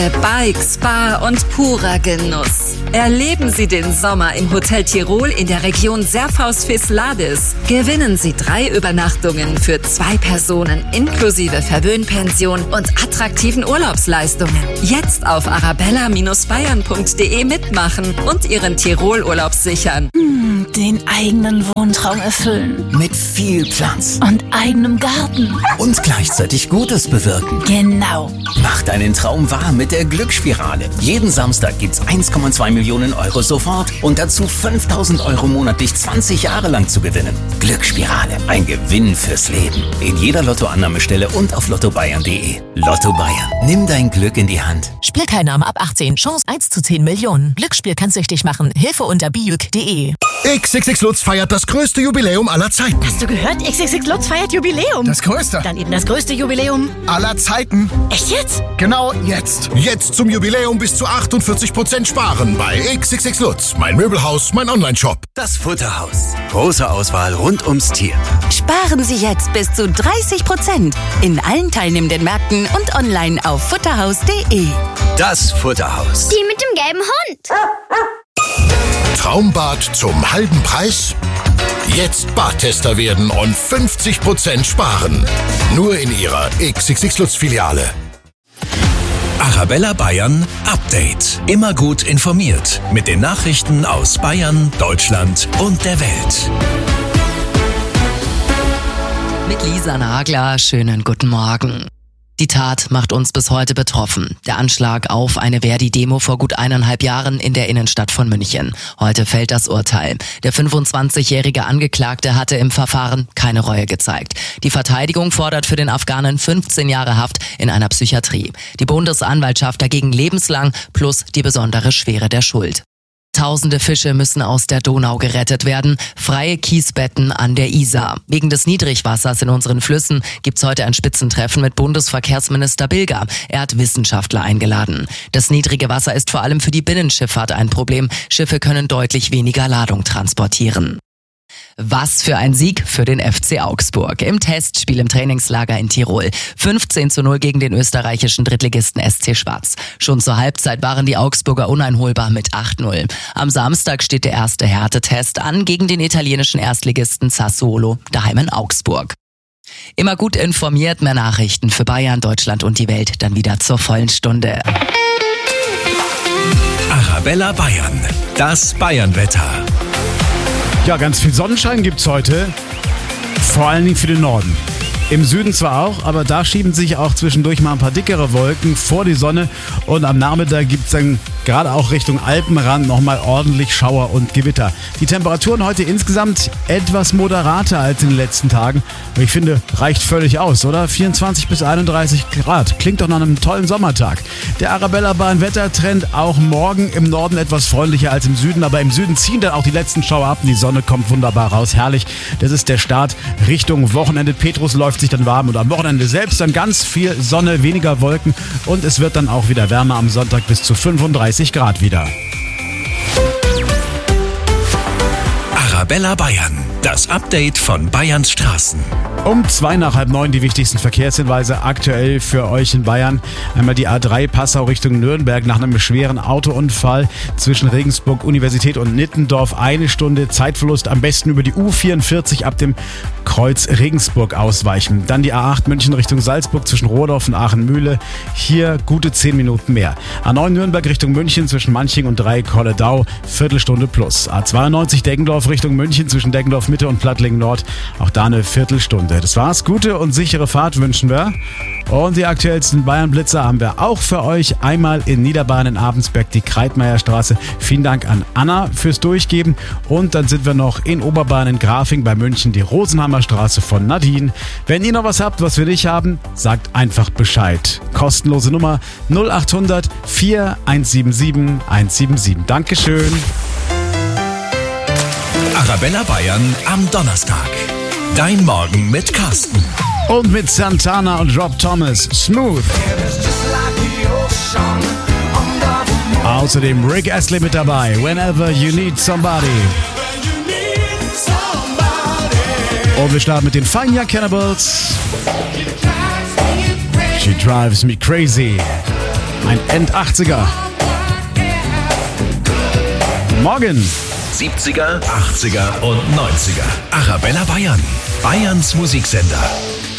Bike, Spa und purer Genuss. Erleben Sie den Sommer im Hotel Tirol in der Region Serfaus-Fisladis. Gewinnen Sie 3 Übernachtungen für 2 Personen inklusive Verwöhnpension und attraktiven Urlaubsleistungen. Jetzt auf arabella-bayern.de mitmachen und Ihren Tirol-Urlaub sichern. Den eigenen Wohntraum erfüllen. Mit viel Platz. Und eigenem Garten. Und gleichzeitig Gutes bewirken. Genau. Mach deinen Traum wahr mit der Glücksspirale. Jeden Samstag gibt's 1,2 Millionen Euro sofort und dazu 5.000 Euro monatlich 20 Jahre lang zu gewinnen. Glücksspirale. Ein Gewinn fürs Leben. In jeder Lottoannahmestelle und auf lottobayern.de. Lotto Bayern. Nimm dein Glück in die Hand. Spielteilnahme ab 18. Chance 1 zu 10 Millionen. Glücksspiel kann süchtig machen. Hilfe unter biuk.de. XXX Lutz feiert das größte Jubiläum aller Zeiten. Hast du gehört? XXX Lutz feiert Jubiläum. Das größte. Dann eben das größte Jubiläum aller Zeiten. Echt jetzt? Genau jetzt. Jetzt zum Jubiläum bis zu 48% sparen bei XXX Lutz. Mein Möbelhaus, mein Onlineshop. Das Futterhaus. Große Auswahl rund ums Tier. Sparen Sie jetzt bis zu 30% in allen teilnehmenden Märkten und online auf futterhaus.de. Das Futterhaus. Die mit dem gelben Hund. Traumbad zum halben Preis? Jetzt Badtester werden und 50% sparen. Nur in Ihrer XXX Lutz Filiale. Arabella Bayern Update. Immer gut informiert mit den Nachrichten aus Bayern, Deutschland und der Welt. Mit Lisa Nagler, schönen guten Morgen. Die Tat macht uns bis heute betroffen. Der Anschlag auf eine Verdi-Demo vor gut 1,5 Jahren in der Innenstadt von München. Heute fällt das Urteil. Der 25-jährige Angeklagte hatte im Verfahren keine Reue gezeigt. Die Verteidigung fordert für den Afghanen 15 Jahre Haft in einer Psychiatrie. Die Bundesanwaltschaft dagegen lebenslang plus die besondere Schwere der Schuld. Tausende Fische müssen aus der Donau gerettet werden. Freie Kiesbetten an der Isar. Wegen des Niedrigwassers in unseren Flüssen gibt's heute ein Spitzentreffen mit Bundesverkehrsminister Bilger. Er hat Wissenschaftler eingeladen. Das niedrige Wasser ist vor allem für die Binnenschifffahrt ein Problem. Schiffe können deutlich weniger Ladung transportieren. Was für ein Sieg für den FC Augsburg. Im Testspiel im Trainingslager in Tirol. 15:0 gegen den österreichischen Drittligisten SC Schwaz. Schon zur Halbzeit waren die Augsburger uneinholbar mit 8:0. Am Samstag steht der erste Härtetest an gegen den italienischen Erstligisten Sassuolo, daheim in Augsburg. Immer gut informiert, mehr Nachrichten für Bayern, Deutschland und die Welt, dann wieder zur vollen Stunde. Arabella Bayern, das Bayernwetter. Ja, ganz viel Sonnenschein gibt's heute, vor allen Dingen für den Norden. Im Süden zwar auch, aber da schieben sich auch zwischendurch mal ein paar dickere Wolken vor die Sonne und am Nachmittag gibt's dann gerade auch Richtung Alpenrand nochmal ordentlich Schauer und Gewitter. Die Temperaturen heute insgesamt etwas moderater als in den letzten Tagen. Aber ich finde, reicht völlig aus, oder? 24 bis 31 Grad. Klingt doch nach einem tollen Sommertag. Der Arabella Bayern Wettertrend auch morgen im Norden etwas freundlicher als im Süden. Aber im Süden ziehen dann auch die letzten Schauer ab und die Sonne kommt wunderbar raus. Herrlich. Das ist der Start Richtung Wochenende. Petrus läuft sich dann warm und am Wochenende selbst dann ganz viel Sonne, weniger Wolken und es wird dann auch wieder wärmer am Sonntag bis zu 35 Grad wieder. Arabella Bayern, das Update von Bayerns Straßen. Um 8:02 die wichtigsten Verkehrshinweise aktuell für euch in Bayern. Einmal die A3 Passau Richtung Nürnberg nach einem schweren Autounfall zwischen Regensburg, Universität und Nittendorf. 1 Stunde Zeitverlust, am besten über die U44 ab dem Kreuz Regensburg ausweichen. Dann die A8 München Richtung Salzburg zwischen Rohrdorf und Aachen-Mühle. Hier gute 10 Minuten mehr. A9 Nürnberg Richtung München zwischen Manching und Dreieck-Holledau, Viertelstunde plus. A92 Deggendorf Richtung München zwischen Deggendorf Mitte und Plattling Nord. Auch da eine Viertelstunde. Das war's. Gute und sichere Fahrt wünschen wir. Und die aktuellsten Bayern-Blitzer haben wir auch für euch. Einmal in Niederbayern in Abensberg die Kreitmeierstraße. Vielen Dank an Anna fürs Durchgeben. Und dann sind wir noch in Oberbayern in Grafing bei München die Rosenheimer Straße von Nadine. Wenn ihr noch was habt, was wir nicht haben, sagt einfach Bescheid. Kostenlose Nummer 0800 4177 177. Dankeschön. Arabella Bayern am Donnerstag. Dein Morgen mit Carsten. Und mit Santana und Rob Thomas. Smooth. Außerdem Rick Astley mit dabei. Whenever you need somebody. Und wir starten mit den Fine Young Cannibals. She drives me crazy. Ein End-80er. Morgen. 70er, 80er und 90er. Arabella Bayern. Bayerns Musiksender.